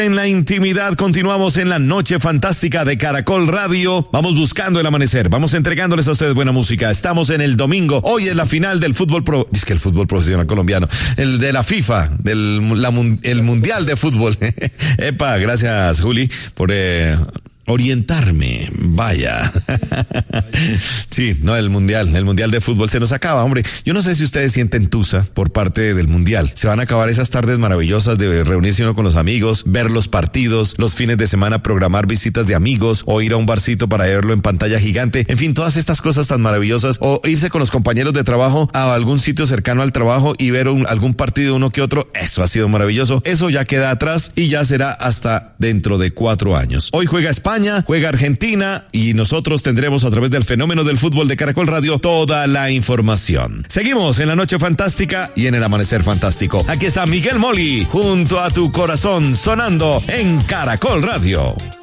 En la intimidad continuamos en la noche fantástica de Caracol Radio. Vamos buscando el amanecer, vamos entregándoles a ustedes buena música. Estamos en el domingo, hoy es la final del fútbol el fútbol profesional colombiano, el de la FIFA, el mundial de fútbol. Epa, gracias Juli por orientarme, vaya. Sí, no, el mundial de fútbol se nos acaba, hombre. Yo no sé si ustedes sienten tusa por parte del mundial. Se van a acabar esas tardes maravillosas de reunirse uno con los amigos, ver los partidos, los fines de semana programar visitas de amigos o ir a un barcito para verlo en pantalla gigante. En fin, todas estas cosas tan maravillosas, o irse con los compañeros de trabajo a algún sitio cercano al trabajo y ver algún partido uno que otro. Eso ha sido maravilloso. Eso ya queda atrás y ya será hasta dentro de 4 años. Hoy juega España, juega Argentina y nosotros tendremos a través del fenómeno del fútbol de Caracol Radio toda la información. Seguimos en la noche fantástica y en el amanecer fantástico. Aquí está Miguel Moli junto a tu corazón sonando en Caracol Radio.